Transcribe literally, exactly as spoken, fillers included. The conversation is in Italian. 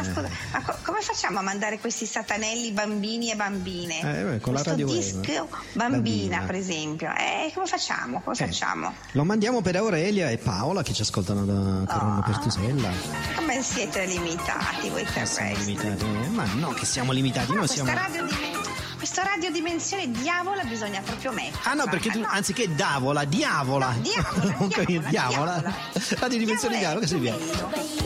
ma scusa, ma co- come facciamo a mandare questi satanelli bambini e bambine? Eh, con la Questo radio disco bambina, bambina, per esempio. Eh, come facciamo? Come eh, facciamo? Lo mandiamo per Aurelia e Paola che ci ascoltano da Corona Oh, Pertusella. come siete limitati voi terrestri? Limitati. Ma no, che siamo limitati, No, noi questa siamo. radiodimensione Questo radiodimensione diavola bisogna proprio mettere. Ah no, perché tu, no. anziché davola, diavola. No, diavola, Non capisci? diavola, Diavola. diavola. Radiodimensione diavola, che si Diavola è vede? più bello.